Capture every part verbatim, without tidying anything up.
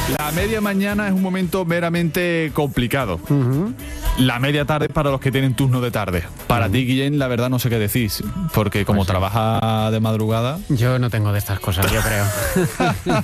La media mañana es un momento meramente complicado. Uh-huh. La media tarde es para los que tienen turno de tarde. Para uh-huh. ti, Guillén, la verdad no sé qué decís, porque como pues sí. trabaja de madrugada... Yo no tengo de estas cosas, yo creo.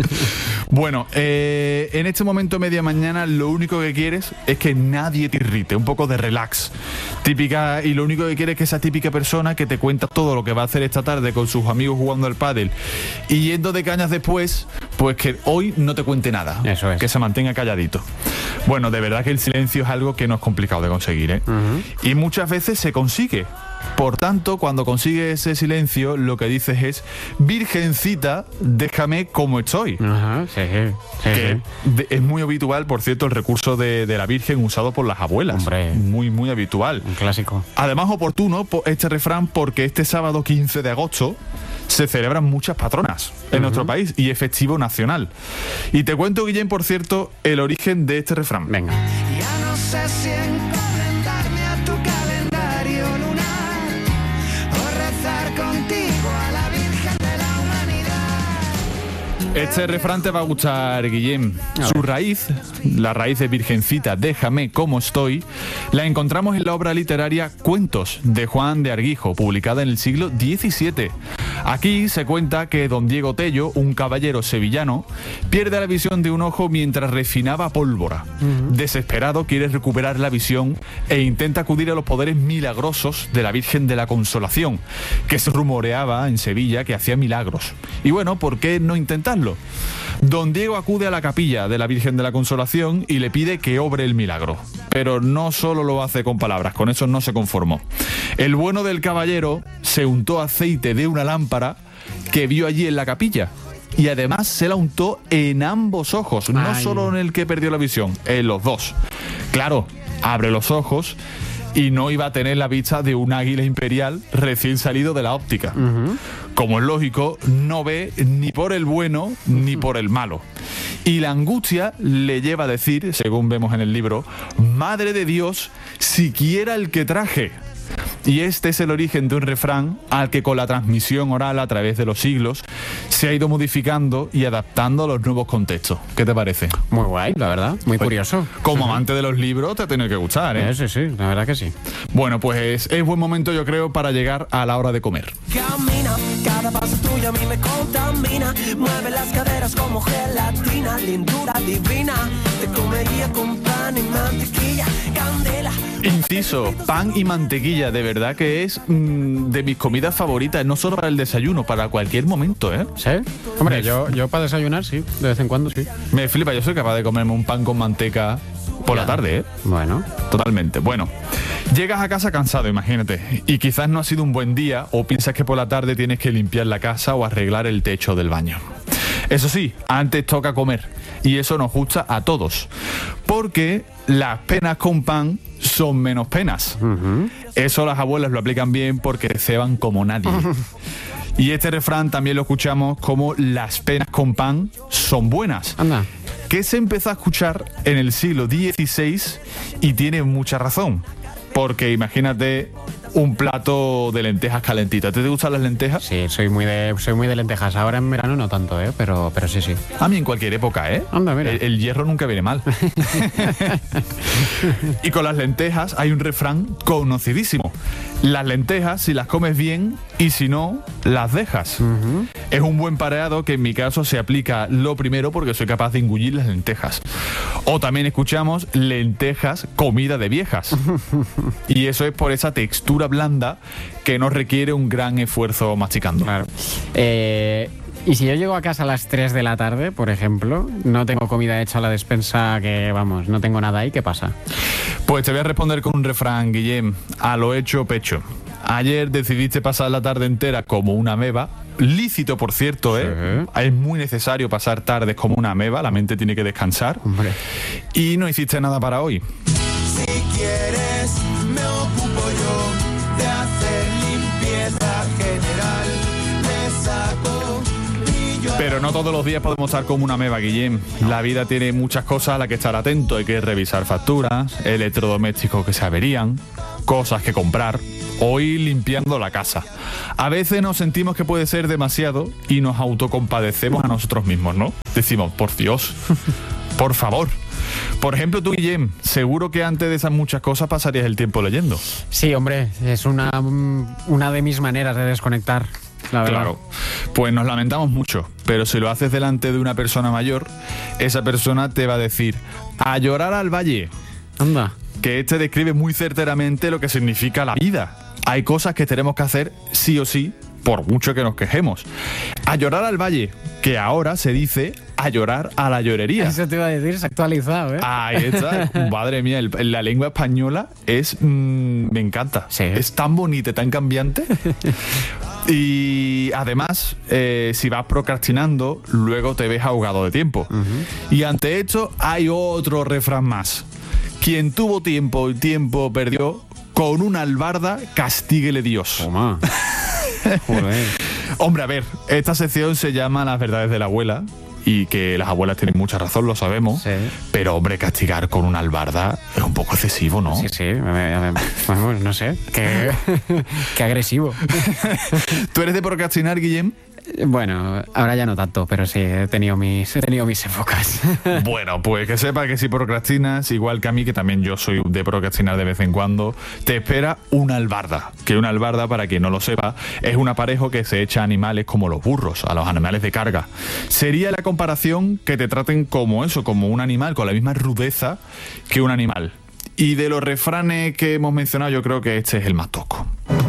Bueno, eh, en este momento media mañana lo único que quieres es que nadie te irrite, un poco de relax. Típica, y lo único que quieres es que esa típica persona que te cuenta todo lo que va a hacer esta tarde con sus amigos jugando al pádel y yendo de cañas después, pues que hoy no te cuente nada. Eso es. Que se mantenga calladito. Bueno, de verdad que el silencio es algo que no es complicado de conseguir, ¿eh? Uh-huh. Y muchas veces se consigue. Por tanto, cuando consigues ese silencio, lo que dices es: Virgencita, déjame como estoy. Ajá, sí, sí, que sí. De, es muy habitual, por cierto, el recurso de, de la Virgen usado por las abuelas. Hombre. Muy, muy habitual. Un clásico. Además, oportuno este refrán porque este sábado quince de agosto se celebran muchas patronas en uh-huh. nuestro país y es festivo nacional. Y te cuento, Guillén, por cierto, el origen de este refrán. Venga. Ya no sé si encomendarme a tu calendario lunar o rezar contigo a la Virgen de la Humanidad. Este refrán te va a gustar, Guillem. Su raíz, la raíz de Virgencita, déjame como estoy, la encontramos en la obra literaria Cuentos de Juan de Arguijo, publicada en el siglo diecisiete. Aquí se cuenta que don Diego Tello, un caballero sevillano, pierde la visión de un ojo mientras refinaba pólvora. Uh-huh. Desesperado, quiere recuperar la visión e intenta acudir a los poderes milagrosos de la Virgen de la Consolación, que se rumoreaba en Sevilla que hacía milagros. Y bueno, ¿por qué no intentarlo? Don Diego acude a la capilla de la Virgen de la Consolación y le pide que obre el milagro. Pero no solo lo hace con palabras, con eso no se conformó. El bueno del caballero se untó aceite de una lámpara que vio allí en la capilla. Y además se la untó en ambos ojos, no Ay. solo en el que perdió la visión, en los dos. Claro, abre los ojos y no iba a tener la vista de un águila imperial recién salido de la óptica. Uh-huh. Como es lógico, no ve ni por el bueno ni por el malo. Y la angustia le lleva a decir, según vemos en el libro: Madre de Dios, siquiera el que traje. Y este es el origen de un refrán al que con la transmisión oral a través de los siglos se ha ido modificando y adaptando a los nuevos contextos. ¿Qué te parece? Muy guay, la verdad, muy pues, curioso. Como amante de los libros te tiene que gustar, ¿eh? Sí, sí, la verdad que sí. Bueno, pues es buen momento, yo creo, para llegar a la hora de comer. Camina, cada paso tuyo a mí me contamina. Mueve las caderas como gelatina, lindura divina. Te comería con pan y mantequilla, candela. Inciso, pan y mantequilla, de verdad que es mmm, de mis comidas favoritas, no solo para el desayuno, para cualquier momento, ¿eh? ¿Sí? Hombre, yo, yo para desayunar, sí, de vez en cuando, sí. Me flipa, yo soy capaz de comerme un pan con manteca por ya. la tarde, ¿eh? Bueno. Totalmente. Bueno, llegas a casa cansado, imagínate, y quizás no ha sido un buen día o piensas que por la tarde tienes que limpiar la casa o arreglar el techo del baño. Eso sí, antes toca comer, y eso nos gusta a todos, porque las penas con pan son menos penas. Uh-huh. Eso las abuelas lo aplican bien porque ceban como nadie. Uh-huh. Y este refrán también lo escuchamos como las penas con pan son buenas. Anda. Que se empezó a escuchar en el siglo dieciséis y tiene mucha razón. Porque imagínate un plato de lentejas calentitas. ¿Te gustan las lentejas? Sí, soy muy de soy muy de lentejas. Ahora en verano no tanto, ¿eh? Pero, pero sí, sí. A mí en cualquier época, ¿eh? Anda, mira. El, el hierro nunca viene mal. Y con las lentejas hay un refrán conocidísimo. Las lentejas, si las comes bien, y si no, las dejas. Uh-huh. Es un buen pareado que en mi caso se aplica lo primero porque soy capaz de engullir las lentejas. O también escuchamos lentejas, comida de viejas. Y eso es por esa textura blanda que no requiere un gran esfuerzo masticando. Claro. Eh, y si yo llego a casa a las tres de la tarde, por ejemplo, no tengo comida hecha a la despensa, que vamos, no tengo nada ahí, ¿qué pasa? Pues te voy a responder con un refrán, Guillem: a lo hecho pecho. Ayer decidiste pasar la tarde entera como una ameba. Lícito, por cierto, ¿eh? Sí. Es muy necesario pasar tardes como una ameba, la mente tiene que descansar. Hombre. Y no hiciste nada para hoy. Si quieres, me ocupo yo de hacer limpieza general. Me saco y yo... Pero no todos los días podemos estar como una ameba, Guillem. La vida tiene muchas cosas a las que estar atento. Hay que revisar facturas, electrodomésticos que se averían, cosas que comprar. hoy limpiando la casa. A veces nos sentimos que puede ser demasiado y nos autocompadecemos a nosotros mismos, ¿no? Decimos, por Dios, por favor. Por ejemplo, tú, Guillem, seguro que antes de esas muchas cosas pasarías el tiempo leyendo. Sí, hombre, es una, una de mis maneras de desconectar, la verdad. Claro, pues nos lamentamos mucho, pero si lo haces delante de una persona mayor, esa persona te va a decir, a llorar al valle. Anda. Que este describe muy certeramente lo que significa la vida. Hay cosas que tenemos que hacer sí o sí, por mucho que nos quejemos. A llorar al valle, que ahora se dice a llorar a la llorería. Eso te iba a decir, se ha actualizado, ¿eh? Ahí está. Madre mía, el, la lengua española es... Mmm, me encanta. Sí. Es tan bonita, tan cambiante. Y además, eh, si vas procrastinando, luego te ves ahogado de tiempo. Uh-huh. Y ante esto hay otro refrán más. Quien tuvo tiempo y tiempo perdió, con una albarda castíguele Dios. Toma. Joder. Hombre, a ver, esta sección se llama Las verdades de la abuela, y que las abuelas tienen mucha razón, lo sabemos. Sí. Pero, hombre, castigar con una albarda es un poco excesivo, ¿no? Sí, sí. Vamos, no sé. Qué, qué agresivo. ¿Tú eres de procrastinar, Guillem? Bueno, ahora ya no tanto, pero sí, he tenido mis, he tenido mis épocas. Bueno, pues que sepa que si procrastinas, igual que a mí, que también yo soy de procrastinar de vez en cuando, te espera una albarda. Que una albarda, para quien no lo sepa, es un aparejo que se echa a animales como los burros, a los animales de carga. Sería la comparación que te traten como eso, como un animal, con la misma rudeza que un animal. Y de los refranes que hemos mencionado, yo creo que este es el más tosco.